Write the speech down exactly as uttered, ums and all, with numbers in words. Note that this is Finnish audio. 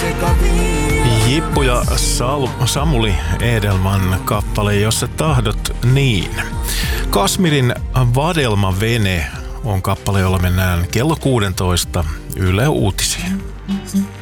Jippu ja Sal- Samuli Edelman kappale Jos sä tahdot niin. Kasmirin Vadelma Vene on kappale, jolla mennään kello kuusitoista Yle Uutisiin.